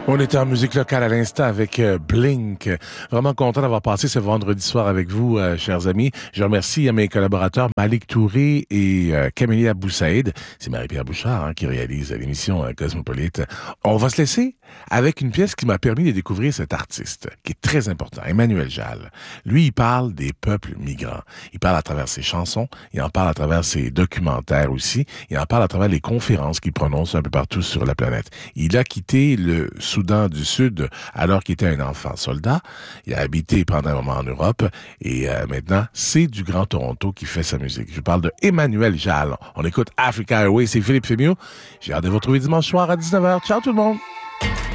On était en musique locale à l'instant avec Blink. Vraiment content d'avoir passé ce vendredi soir avec vous, chers amis. Je remercie à mes collaborateurs Malik Touré et Camille Aboussaïd. C'est Marie-Pierre Bouchard qui réalise l'émission Cosmopolite. On va se laisser avec une pièce qui m'a permis de découvrir cet artiste, qui est très important, Emmanuel Jal. Lui, il parle des peuples migrants. Il parle à travers ses chansons, il en parle à travers ses documentaires aussi, il en parle à travers les conférences qu'il prononce un peu partout sur la planète. Il a quitté le Soudan du Sud alors qu'il était un enfant soldat. Il a habité pendant un moment en Europe et maintenant, c'est du Grand Toronto qui fait sa musique. Je parle de Emmanuel Jal. On écoute Africa Airways, c'est Philippe Fémieux. J'ai hâte de vous retrouver dimanche soir à 19h. Ciao tout le monde!